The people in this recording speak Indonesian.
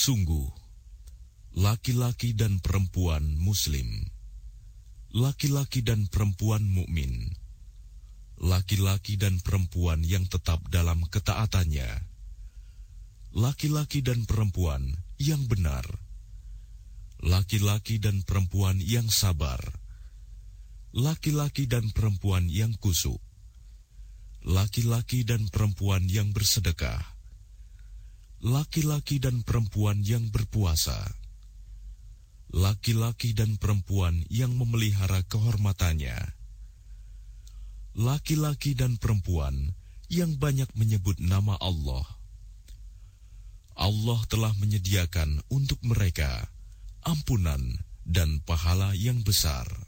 Sungguh, laki-laki dan perempuan Muslim, laki-laki dan perempuan mukmin, laki-laki dan perempuan yang tetap dalam ketaatannya, laki-laki dan perempuan yang benar, laki-laki dan perempuan yang sabar, laki-laki dan perempuan yang khusyuk, laki-laki dan perempuan yang bersedekah, laki-laki dan perempuan yang berpuasa, laki-laki dan perempuan yang memelihara kehormatannya, laki-laki dan perempuan yang banyak menyebut nama Allah. Allah telah menyediakan untuk mereka ampunan dan pahala yang besar.